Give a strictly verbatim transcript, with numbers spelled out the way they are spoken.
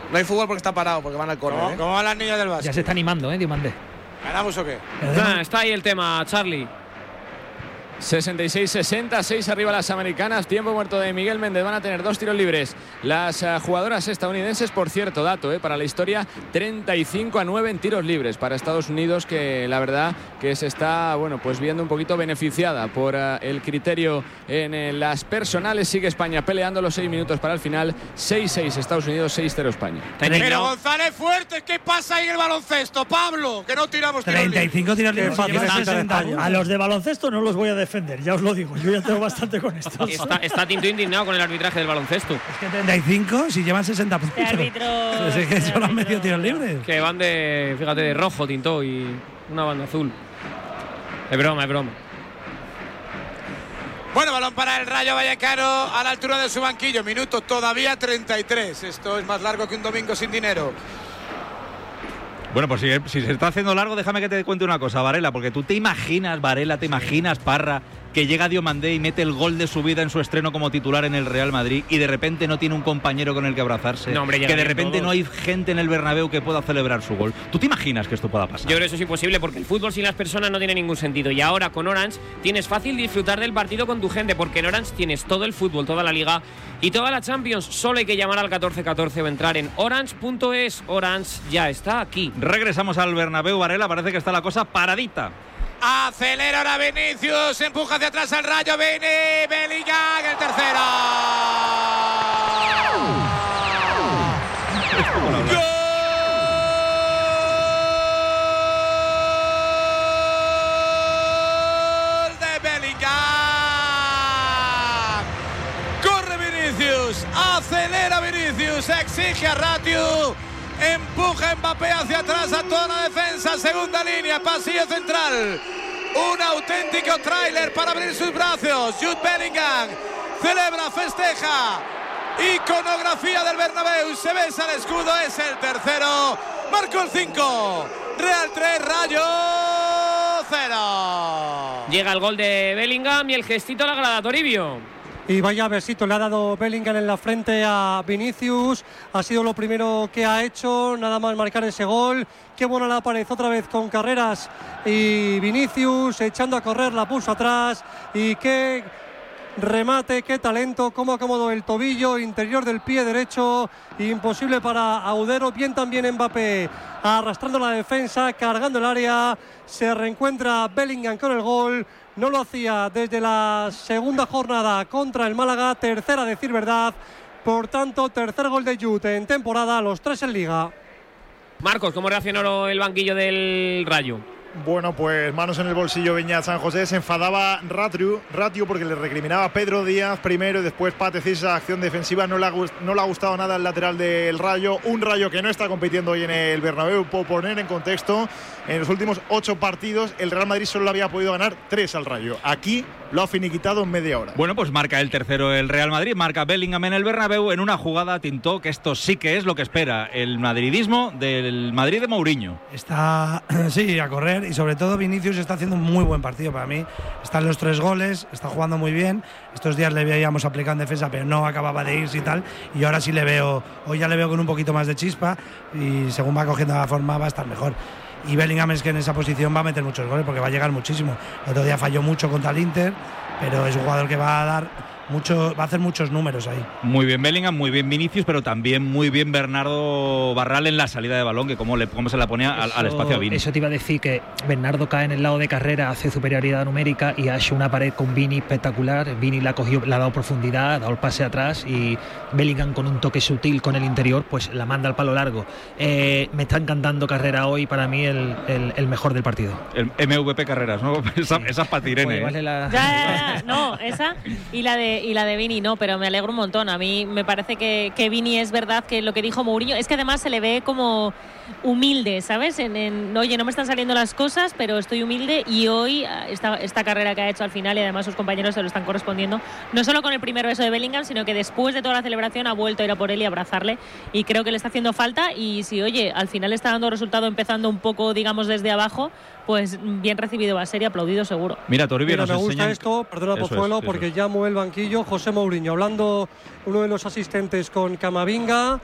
No hay fútbol porque está parado, porque van al córner. ¿Cómo, ¿eh? ¿Cómo van las niñas del básquet? Ya se está animando, ¿eh, Diomandé? ¿Ganamos o qué? Ah, está ahí el tema, Charlie. sesenta y seis sesenta, seis arriba las americanas, tiempo muerto de Miguel Méndez, van a tener dos tiros libres las uh, jugadoras estadounidenses, por cierto, dato eh, para la historia, treinta y cinco a nueve en tiros libres para Estados Unidos, que la verdad que se está, bueno, pues viendo un poquito beneficiada por uh, el criterio en eh, las personales. Sigue España peleando los seis minutos para el final, seis seis Estados Unidos, seis cero España. Pero González Fuertes, ¿qué pasa ahí en el baloncesto, Pablo? Que no tiramos tiros treinta y cinco tiros libres. A los de baloncesto no los voy a defender, ya os lo digo, yo ya tengo bastante con esto. Está, está Tinto indignado con el arbitraje del baloncesto. Es que treinta y cinco, si llevan sesenta puntos. Este árbitro, es que solo han metido tiros libres. Que van de, fíjate, de rojo Tinto y una banda azul. Es broma, es broma. Bueno, balón para el Rayo Vallecano a la altura de su banquillo. Minuto todavía treinta y tres. Esto es más largo que un domingo sin dinero. Bueno, pues si, si se está haciendo largo, déjame que te cuente una cosa, Varela, porque tú te imaginas, Varela, te imaginas, Parra, que llega Diomandé y mete el gol de su vida en su estreno como titular en el Real Madrid y de repente no tiene un compañero con el que abrazarse, no, hombre, que de repente todos. No hay gente en el Bernabéu que pueda celebrar su gol. ¿Tú te imaginas que esto pueda pasar? Yo creo que eso es imposible porque el fútbol sin las personas no tiene ningún sentido, y ahora con Orange tienes fácil disfrutar del partido con tu gente, porque en Orange tienes todo el fútbol, toda la Liga y toda la Champions. Solo hay que llamar al catorce catorce o entrar en orange punto es. Orange ya está aquí. Regresamos al Bernabéu, Varela, parece que está la cosa paradita. Acelera ahora Vinicius, empuja hacia atrás al Rayo, Vini, Bellingham, el tercero. ¡Gol de Bellingham! Corre Vinicius, acelera Vinicius, exige a Ratiu. Empuja Mbappé hacia atrás a toda la defensa, segunda línea, pasillo central. Un auténtico tráiler para abrir sus brazos. Jude Bellingham celebra, festeja. Iconografía del Bernabéu, se besa el escudo, es el tercero. Marcó el cinco. Real tres, Rayo cero. Llega el gol de Bellingham y el gestito a la grada, Toribio. Y vaya besito le ha dado Bellingham en la frente a Vinicius. Ha sido lo primero que ha hecho, nada más marcar ese gol. Qué buena la aparece otra vez con Carreras y Vinicius echando a correr, la puso atrás. Y qué remate, qué talento, cómo acomodó el tobillo interior del pie derecho. Imposible para Audero. Bien también Mbappé arrastrando la defensa, cargando el área. Se reencuentra Bellingham con el gol. No lo hacía desde la segunda jornada contra el Málaga, tercera a decir verdad. Por tanto, tercer gol de Jude en temporada, los tres en Liga. Marcos, ¿cómo reaccionó el banquillo del Rayo? Bueno, pues manos en el bolsillo Beñat San José. Se enfadaba Ratiu, Ratiu porque le recriminaba a Pedro Díaz primero y después Pate Cis. Esa acción defensiva no le, ha, no le ha gustado nada el lateral del Rayo. Un Rayo que no está compitiendo hoy en el Bernabéu. Por poner en contexto, en los últimos ocho partidos el Real Madrid solo había podido ganar tres al Rayo. Aquí lo ha finiquitado en media hora. Bueno, pues marca el tercero el Real Madrid, marca Bellingham en el Bernabéu en una jugada, Tintó, que esto sí que es lo que espera el madridismo del Madrid de Mourinho. Está, sí, a correr, y sobre todo Vinicius está haciendo un muy buen partido para mí. Están los tres goles, está jugando muy bien. Estos días le veíamos aplicando defensa, pero no acababa de irse y tal, y ahora sí le veo, hoy ya le veo con un poquito más de chispa, y según va cogiendo la forma va a estar mejor. Y Bellingham es que en esa posición va a meter muchos goles porque va a llegar muchísimo. El otro día falló mucho contra el Inter, pero es un jugador que va a dar mucho, va a hacer muchos números ahí. Muy bien Bellingham, muy bien Vinicius, pero también muy bien Bernardo Barral en la salida de balón, que como, le, como se la ponía al, al espacio a Vini. Eso te iba a decir, que Bernardo cae en el lado de carrera, hace superioridad numérica y ha hecho una pared con Vini espectacular. Vini la ha cogido, le ha dado profundidad, ha dado el pase atrás, y Bellingham con un toque sutil con el interior pues la manda al palo largo. Eh, me está encantando Carrera hoy, para mí el, el, el mejor del partido. El M V P Carreras, ¿no? Esa, esa es para Irene. Pues, vale la... ya, ya, ya, no, esa y la de y la de Vini no, pero me alegro un montón. A mí me parece que, que Vini es verdad que lo que dijo Mourinho es que además se le ve como humilde, ¿sabes? En, en, oye, no me están saliendo las cosas, pero estoy humilde, y hoy esta, esta carrera que ha hecho al final, y además sus compañeros se lo están correspondiendo, no solo con el primer beso de Bellingham, sino que después de toda la celebración ha vuelto a ir a por él y a abrazarle, y creo que le está haciendo falta. Y si, oye, al final está dando resultado empezando un poco, digamos, desde abajo, pues bien recibido va a ser y aplaudido seguro. Mira, Toribio, Mira, nos me gusta enseñan... esto, perdona Pozuelo, porque ya mueve el banquillo José Mourinho, hablando uno de los asistentes con Camavinga,